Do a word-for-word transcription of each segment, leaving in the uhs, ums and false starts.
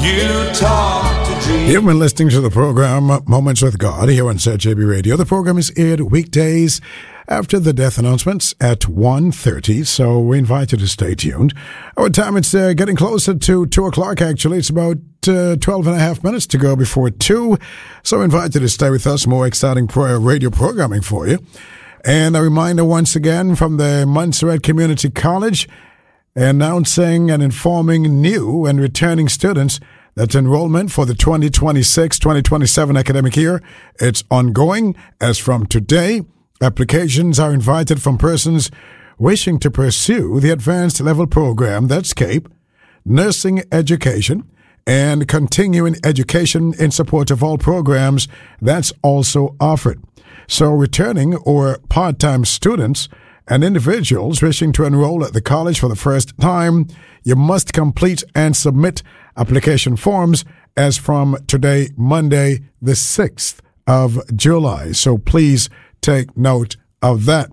You talk to dreams. You've been listening to the program Moments with God here on Z J B Radio. The program is aired weekdays after the death announcements at one thirty, so we invite you to stay tuned. Our time, it's uh, getting closer to two o'clock, actually. It's about uh, twelve and a half minutes to go before two, so we invite you to stay with us. More exciting prayer radio programming for you. And a reminder once again from the Montserrat Community College, announcing and informing new and returning students that enrollment for the twenty twenty-six twenty twenty-seven academic year, it's ongoing as from today. Applications are invited from persons wishing to pursue the advanced level program, that's CAPE, nursing education, and continuing education in support of all programs that's also offered. So returning or part-time students and individuals wishing to enroll at the college for the first time, you must complete and submit application forms as from today, Monday, the sixth of July. So please take note of that.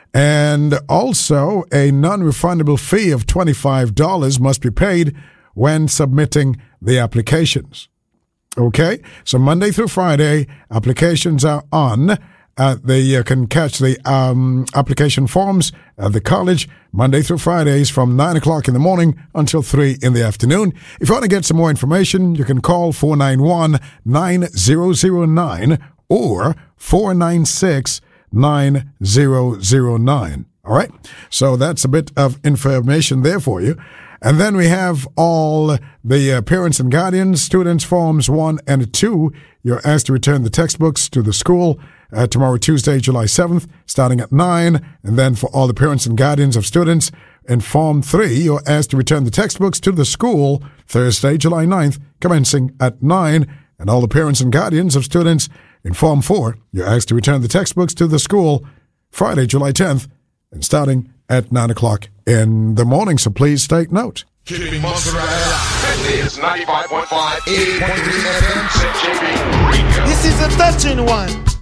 And also, a non-refundable fee of twenty-five dollars must be paid when submitting the applications. Okay? So Monday through Friday, applications are on. Uh, they uh, can catch the um, application forms at the college Monday through Fridays from nine o'clock in the morning until three in the afternoon. If you want to get some more information, you can call four nine one, nine zero zero nine or four nine six, nine zero zero nine. All right? So that's a bit of information there for you. And then we have all the uh, parents and guardians, students, forms one and two. You're asked to return the textbooks to the school uh, tomorrow, Tuesday, July seventh, starting at nine. And then for all the parents and guardians of students in Form three, you're asked to return the textbooks to the school Thursday, July ninth, commencing at nine. And all the parents and guardians of students in Form four, you're asked to return the textbooks to the school Friday, July tenth, and starting at nine o'clock in the morning. So please take note. Keeping Montserrat alive. This is ninety-five point five, eighty point three F M, Z J B Radio. This is a touching one.